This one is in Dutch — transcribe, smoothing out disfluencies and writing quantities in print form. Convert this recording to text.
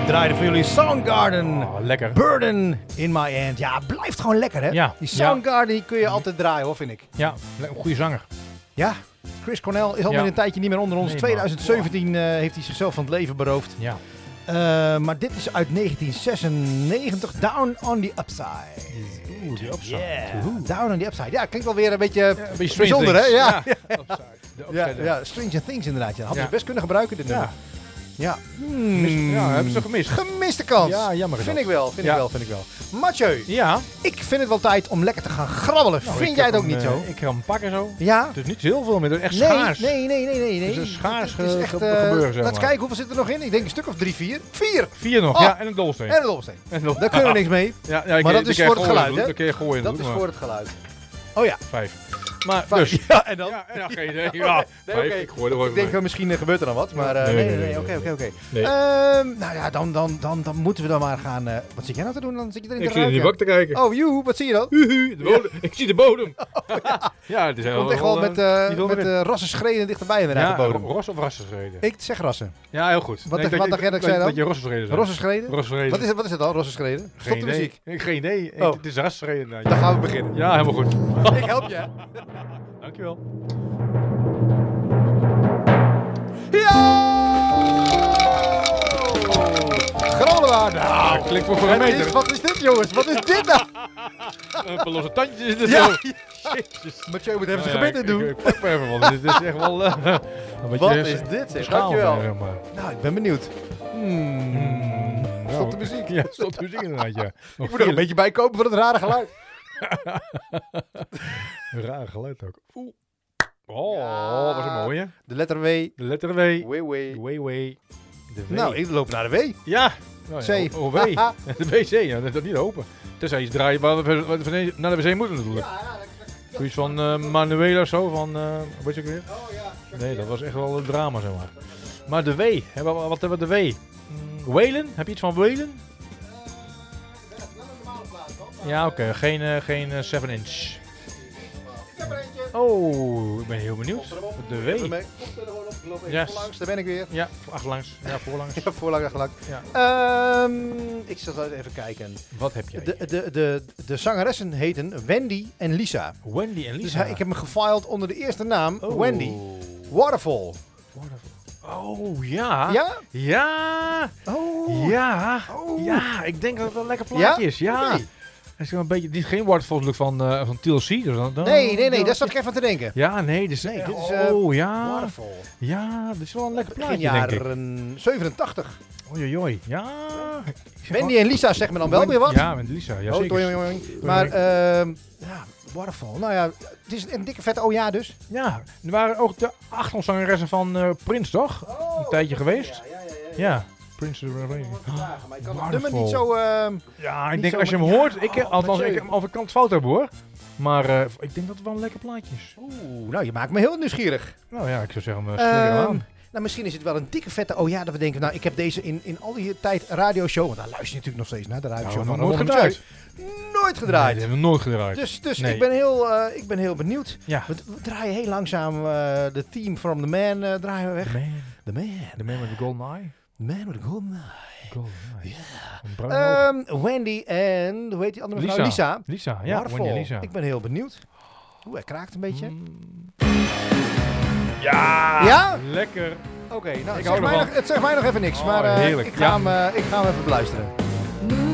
draaide voor jullie Soundgarden. Oh, lekker. Burden in my hand. Ja, het blijft gewoon lekker, hè? Ja. Die Soundgarden die kun je altijd draaien, hoor, vind ik. Ja, een goede zanger. Ja, Chris Cornell is alweer een tijdje niet meer onder ons. Nee, 2017 heeft hij zichzelf van het leven beroofd. Ja. Maar dit is uit 1996. Down on the Upside. Oeh, die Upside. Yeah. Down on the Upside. Ja, klinkt wel weer een beetje, bijzonder, hè? Ja. Ja. Stranger Things inderdaad. Ja. Hadden ze Ja. best kunnen gebruiken, dit nummer. Ja. Ja, hebben ze gemist. Gemiste kans. Ja, jammer. Vind ik wel. Mathieu, Ja. ik vind het wel tijd om lekker te gaan grabbelen. Nou, vind ik jij heb het ook hem, niet zo? Ik ga hem pakken zo. Ja? Het is niet heel veel meer, het is echt schaars. Nee. Het is een schaars Het is echt, gebeuren, zeg laten maar. we kijken, hoeveel zit er nog in? Ik denk een stuk of 3, 4. 4! 4 nog, Oh. ja, en een dolsteen. En een dobbelsteen. Daar kunnen we niks mee. Ja, Maar dat is voor het geluid, hè? Dat kun je gooien. Dat is voor het geluid. Oh ja. 5. Maar 5. dus. Ja, en dan? Ja, geen idee. Ja, Nee, 5. oké. Ik gooi er ook Ik denk, misschien gebeurt er dan wat, maar nee, oké. Nee. Nou ja, dan moeten we dan maar gaan... wat zit jij nou te doen? Dan zit je erin Ik te zit in die ruiken. bak te kijken. Oh, joe, wat zie je dan? De bodem. Ik zie de bodem. Ja, het is Komt echt wel met rassen schreden dichterbij inderdaad, de bodem. Ros of rassenschreden? Ik zeg rassen. Ja, heel goed. Wat dacht jij dat ik zei dan? Dat je rassenschreden zei. Rassenschreden? Rassenschreden. Wat is het dan, rassenschreden? Stop Geen de idee. muziek. Geen idee. Oh. Het is rassenschreden. Dan gaan we beginnen. Ja, helemaal goed. Ik help je. Dankjewel. Ja! Groenwaarde. Ah, klinkt voor een meter. Wat is dit, jongens? Wat is dit nou? Een paar losse tandjes in de Ja. zo. Jezus. Mathieu moet even zijn Nou ja, gebed in doen. Ik pak maar even, want dit is echt wel een beetje... Wat is dit, zeg? Dankjewel. Nou, ik ben benieuwd. Stop de muziek. Ja, stop de muziek inderdaad, ja. Ik moet er een beetje bij kopen van het rare geluid. Een raar geluid ook. Oeh. Oh, was een mooie. De letter W. De letter W. W. De W. Nou, ik loop naar de W. Ja. Nou, C. ja, W. De WC, ja, dat is niet open. Tenzij je iets draaien waar we naar de wc moeten natuurlijk. Zoiets van Manuela of zo, van, weet je ook weer? Nee, dat was echt wel een drama, zeg maar. Maar de W, wat hebben we de W? Whalen? Heb je iets van Whalen? Ja, oké, geen 7-inch. Oh, ik ben heel benieuwd. De W. Yes. Voorlangs, daar ben ik weer. Ja, achterlangs. Ja, voorlangs. Ja, voorlangs, achterlangs. Ja. Ik zal even kijken. Wat heb jij? De zangeressen heten Wendy en Lisa. Wendy en Lisa. Dus ik heb hem gefiled onder de eerste naam, Oh. Wendy. Waterfall. Oh, ja. Ja? Ja. Oh. Ja. Oh. Ja, ik denk dat het wel een lekker plaatje is. Ja. Oké. Het is een beetje, niet geen waterfall look van TLC. Dus Nee, daar zat ik even aan te denken. Ja, nee, dit is, Nee, dit is, oh, ja. Waterfall. Ja, dit is wel een lekker Begin plaatje, denk ik. jaren 87. Oei. Ja. Wendy en Lisa zegt me dan wel weer wat. Ja, met Lisa. Ja, Oh, zeker. doing, doing. Maar, ja, Waterfall. Nou ja, het is een dikke vette ja dus. Ja, er waren ook de achtergrondzangeressen van Prince, toch? Een tijdje geweest. Ja. Prince. Maar ik kan het Waterfall. nummer niet zo... Ja, ik Niet denk zo als je hem met- hoort, Ja, althans, Mathieu. of ik kan het fout hebben hoor. Maar ik denk dat het wel een lekker plaatje is. Oeh, nou je maakt me heel nieuwsgierig. Nou ja, ik zou zeggen, slinger hem aan. Nou, misschien is het wel een dikke vette... Oh ja, dat we denken, nou, ik heb deze in al die tijd radioshow... Want daar luister je natuurlijk nog steeds naar, de radioshow. Nou, van nooit Ron gedraaid. Mathieu. Nooit Nee, gedraaid. die hebben we nooit gedraaid. Dus Nee. ik ben heel benieuwd. Ja. We draaien heel langzaam de theme from the man draaien we weg. The man. The man. The man with the golden eye. The man with a golden eye. Golden eye. Een bruin oog. Wendy en, hoe heet die andere mevrouw? Lisa. Lisa, ja. Waterfall. Wendy en Lisa. Ik ben heel benieuwd. Oeh, hij kraakt een beetje. Ja! Ja? Lekker. Oké, nou, Ik hou ervan. het zegt mij nog even niks. Oh, maar heerlijk. ik ga hem even beluisteren.